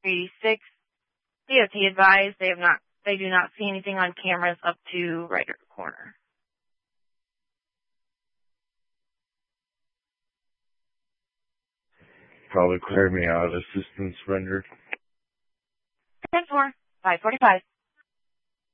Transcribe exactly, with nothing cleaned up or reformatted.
eighty-six. D O T advised they have not, they do not see anything on cameras up to Ryder Corner. Probably clear me out. Assistance rendered. ten four, five forty-five.